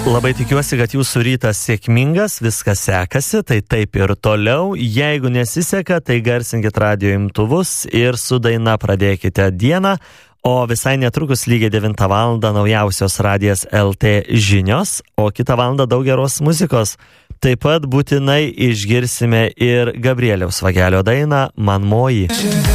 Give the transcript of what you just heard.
Labai tikiuosi, kad jūsų rytas sėkmingas, viskas sekasi, tai taip ir toliau. Jeigu nesiseka, tai garsinkit radijo imtuvus ir su daina pradėkite dieną. O visai netrukus lygiai 9 valandą naujausios radijas LT žinios, o kitą valandą daug geros muzikos. Taip pat būtinai išgirsime ir Gabrieliaus Vagelio dainą Man moji.